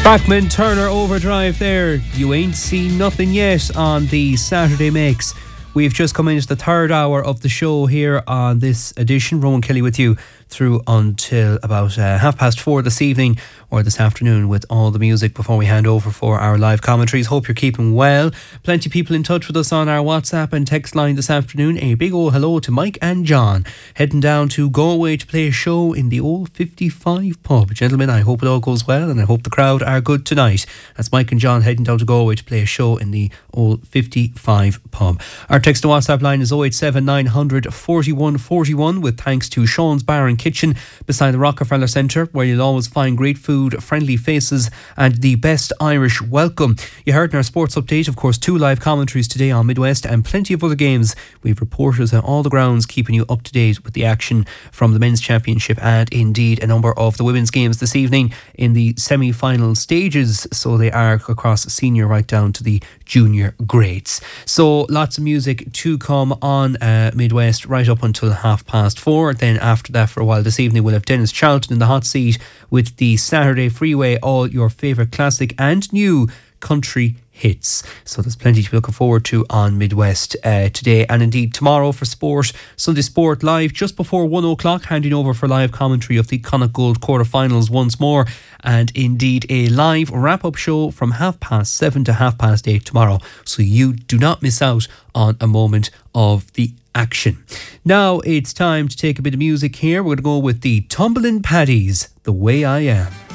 Bachman Turner Overdrive there. You ain't seen nothing yet on the Saturday Mix. We've just come into the third hour of the show here on this edition. Rowan Kelly with you through until about 4:30 this evening or this afternoon with all the music before we hand over for our live commentaries. Hope you're keeping well. Plenty of people in touch with us on our WhatsApp and text line this afternoon. A big old hello to Mike and John, heading down to Galway to play a show in the old 55 pub. Gentlemen, I hope it all goes well and I hope the crowd are good tonight. That's Mike and John heading down to Galway to play a show in the old 55 pub. Our text to WhatsApp line is 087 900 41 41, with thanks to Sean's Bar and Kitchen beside the Rockefeller Centre, where you'll always find great food, friendly faces and the best Irish welcome. You heard in our sports update, of course, 2 live commentaries today on Midwest and plenty of other games. We've reporters at all the grounds keeping you up to date with the action from the men's championship and indeed a number of the women's games this evening in the semi-final stages. So they are across senior right down to the junior grades. So lots of music to come on Midwest right up until 4:30. Then after that, for a while this evening, we'll have Dennis Charlton in the hot seat with the Saturday Freeway, all your favourite classic and new country hits. So there's plenty to be looking forward to on Midwest today and indeed tomorrow for sport. Sunday Sport live just before 1 o'clock, handing over for live commentary of the Connacht Gold quarterfinals once more, and indeed a live wrap-up show from 7:30 to 8:30 tomorrow, so you do not miss out on a moment of the action. Now it's time to take a bit of music here. We're going to go with the Tumbling Paddies, The Way I Am.